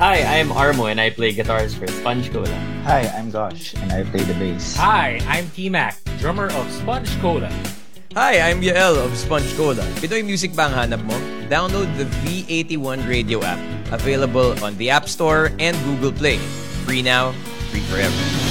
Hi, I'm Armo and I play guitars for Sponge Cola. Hi, I'm Gosh, and I play the bass. Hi, I'm T-Mac, drummer of Sponge Cola. Hi, I'm Yael of Sponge Cola. Pinoy music ba ang hanap mo? Download the V81 radio app. Available on the App Store and Google Play. Free now, free forever.